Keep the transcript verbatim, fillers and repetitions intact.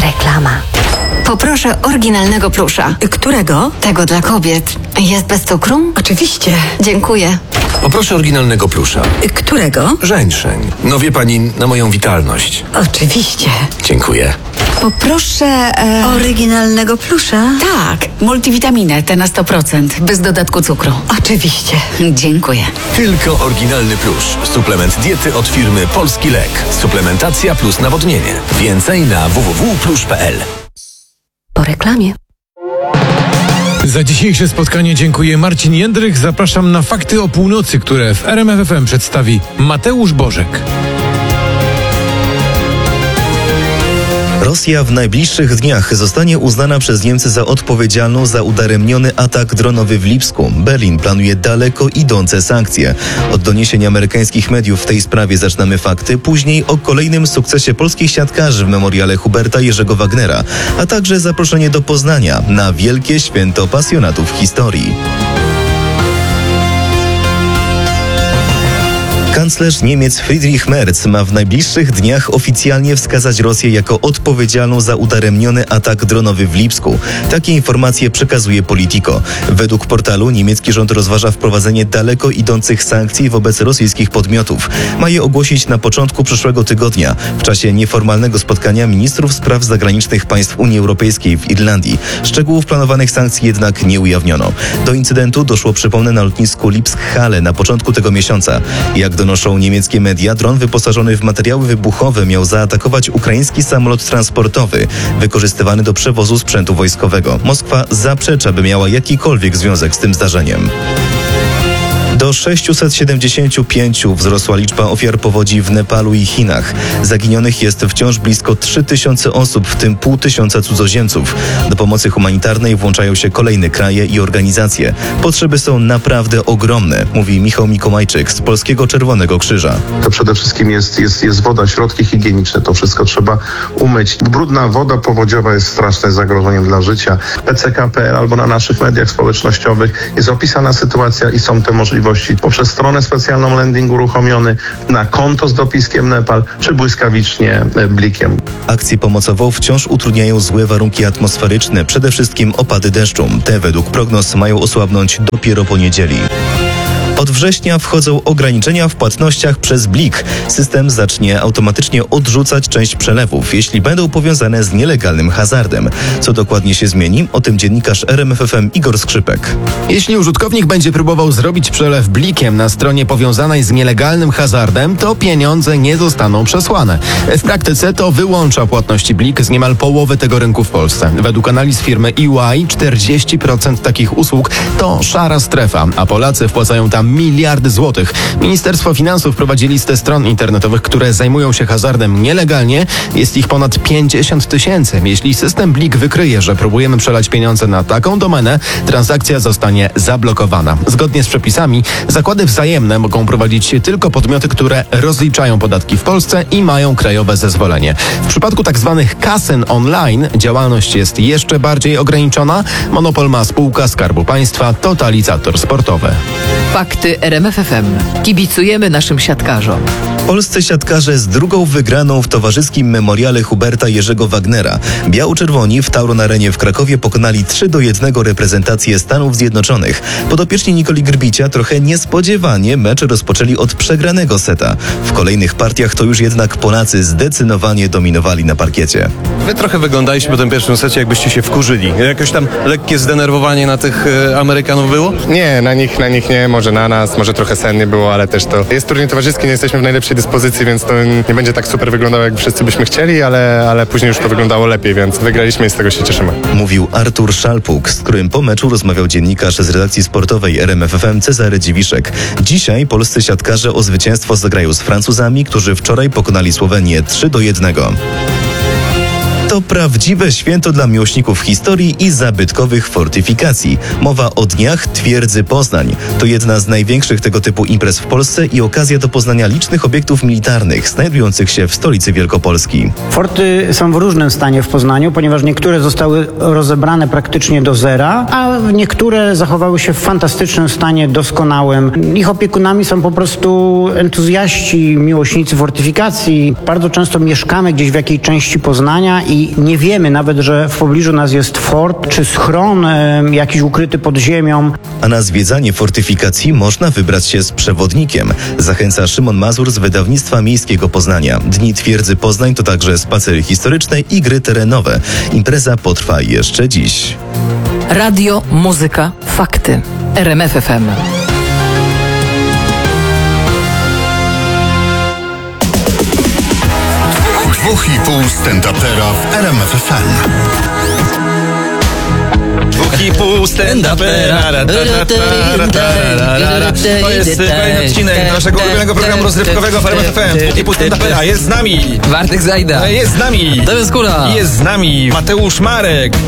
Reklama. Poproszę oryginalnego plusza. Którego? Tego dla kobiet. Jest bez cukru? Oczywiście. Dziękuję. Poproszę oryginalnego plusza. Którego? Żeńszeń. No wie pani, na moją witalność. Oczywiście. Dziękuję. Poproszę e... oryginalnego plusza. Tak, multivitaminę, te na sto procent, bez dodatku cukru. Oczywiście. Dziękuję. Tylko oryginalny plusz. Suplement diety od firmy Polski Lek. Suplementacja plus nawodnienie. Więcej na w w w kropka plusz kropka p l. Po reklamie. Za dzisiejsze spotkanie dziękuję Marcin Jędrych. Zapraszam na Fakty o północy, które w R M F F M przedstawi Mateusz Bożek. Rosja w najbliższych dniach zostanie uznana przez Niemcy za odpowiedzialną za udaremniony atak dronowy w Lipsku. Berlin planuje daleko idące sankcje. Od doniesień amerykańskich mediów w tej sprawie zaczynamy fakty, później o kolejnym sukcesie polskich siatkarzy w memoriale Huberta Jerzego Wagnera, a także zaproszenie do Poznania na wielkie święto pasjonatów historii. Kanclerz Niemiec Friedrich Merz ma w najbliższych dniach oficjalnie wskazać Rosję jako odpowiedzialną za udaremniony atak dronowy w Lipsku. Takie informacje przekazuje Politico. Według portalu niemiecki rząd rozważa wprowadzenie daleko idących sankcji wobec rosyjskich podmiotów. Ma je ogłosić na początku przyszłego tygodnia, w czasie nieformalnego spotkania ministrów spraw zagranicznych państw Unii Europejskiej w Irlandii. Szczegółów planowanych sankcji jednak nie ujawniono. Do incydentu doszło, przypomnę, na lotnisku Lipsk-Halle na początku tego miesiąca. Jak donoszą niemieckie media, dron wyposażony w materiały wybuchowe miał zaatakować ukraiński samolot transportowy wykorzystywany do przewozu sprzętu wojskowego. Moskwa zaprzecza, by miała jakikolwiek związek z tym zdarzeniem. Do sześciuset siedemdziesięciu pięciu wzrosła liczba ofiar powodzi w Nepalu i Chinach. Zaginionych jest wciąż blisko trzy tysiące osób, w tym pół tysiąca cudzoziemców. Do pomocy humanitarnej włączają się kolejne kraje i organizacje. Potrzeby są naprawdę ogromne, mówi Michał Mikołajczyk z Polskiego Czerwonego Krzyża. To przede wszystkim jest, jest, jest woda, środki higieniczne, to wszystko trzeba umyć. Brudna woda powodziowa jest strasznym zagrożeniem dla życia. P C K kropka P L albo na naszych mediach społecznościowych jest opisana sytuacja i są te możliwości. Poprzez stronę specjalną landing uruchomiony, na konto z dopiskiem Nepal, czy błyskawicznie blikiem. Akcję pomocową wciąż utrudniają złe warunki atmosferyczne, przede wszystkim opady deszczu. Te według prognoz mają osłabnąć dopiero po niedzieli. Od września wchodzą ograniczenia w płatnościach przez Blik. System zacznie automatycznie odrzucać część przelewów, jeśli będą powiązane z nielegalnym hazardem. Co dokładnie się zmieni? O tym dziennikarz R M F F M Igor Skrzypek. Jeśli użytkownik będzie próbował zrobić przelew Blikiem na stronie powiązanej z nielegalnym hazardem, to pieniądze nie zostaną przesłane. W praktyce to wyłącza płatności Blik z niemal połowy tego rynku w Polsce. Według analiz firmy E Y czterdzieści procent takich usług to szara strefa, a Polacy wpłacają tam miliardy złotych. Ministerstwo Finansów prowadzi listę stron internetowych, które zajmują się hazardem nielegalnie. Jest ich ponad pięćdziesiąt tysięcy. Jeśli system Blik wykryje, że próbujemy przelać pieniądze na taką domenę, transakcja zostanie zablokowana. Zgodnie z przepisami zakłady wzajemne mogą prowadzić tylko podmioty, które rozliczają podatki w Polsce i mają krajowe zezwolenie. W przypadku tzw. kasyn online działalność jest jeszcze bardziej ograniczona. Monopol ma spółka Skarbu Państwa Totalizator Sportowy. Fakty R M F F M. Kibicujemy naszym siatkarzom. Polscy siatkarze z drugą wygraną w towarzyskim memoriale Huberta Jerzego Wagnera. Biało-czerwoni w Tauron Arenie w Krakowie pokonali trzy do jednego reprezentację Stanów Zjednoczonych. Podopieczni Nikoli Grbicia trochę niespodziewanie mecz rozpoczęli od przegranego seta. W kolejnych partiach to już jednak Polacy zdecydowanie dominowali na parkiecie. Wy trochę wyglądaliście po tym pierwszym secie, jakbyście się wkurzyli. Jakoś tam lekkie zdenerwowanie na tych y, Amerykanów było? Nie, na nich, na nich nie, może na nas, może trochę sennie było, ale też to jest turniej towarzyski, nie jesteśmy w najlepszej dyspozycji, więc to nie będzie tak super wyglądało, jak wszyscy byśmy chcieli, ale, ale później już to wyglądało lepiej, więc wygraliśmy i z tego się cieszymy. Mówił Artur Szalpuk, z którym po meczu rozmawiał dziennikarz z redakcji sportowej R M F F M Cezary Dziwiszek. Dzisiaj polscy siatkarze o zwycięstwo zagrają z Francuzami, którzy wczoraj pokonali Słowenię trzy do jednego. To prawdziwe święto dla miłośników historii i zabytkowych fortyfikacji. Mowa o Dniach Twierdzy Poznań. To jedna z największych tego typu imprez w Polsce i okazja do poznania licznych obiektów militarnych znajdujących się w stolicy Wielkopolski. Forty są w różnym stanie w Poznaniu, ponieważ niektóre zostały rozebrane praktycznie do zera, a niektóre zachowały się w fantastycznym stanie, doskonałym. Ich opiekunami są po prostu entuzjaści, miłośnicy fortyfikacji. Bardzo często mieszkamy gdzieś w jakiej części Poznania i i nie wiemy nawet, że w pobliżu nas jest fort czy schron e, jakiś ukryty pod ziemią. A na zwiedzanie fortyfikacji można wybrać się z przewodnikiem. Zachęca Szymon Mazur z wydawnictwa Miejskiego Poznania. Dni Twierdzy Poznań to także spacery historyczne i gry terenowe. Impreza potrwa jeszcze dziś. Radio, muzyka, fakty. R M F F M. Dwóch i pół stand-upera w R M F F M. Dwóch i pół stand-upera. To jest kolejny odcinek naszego ulubionego programu rozrywkowego w R M F F M. Dwóch i pół stand-upera. Jest z nami Bartek Zajda. Jest z nami Damian Skóra. Jest z nami Mateusz Marek.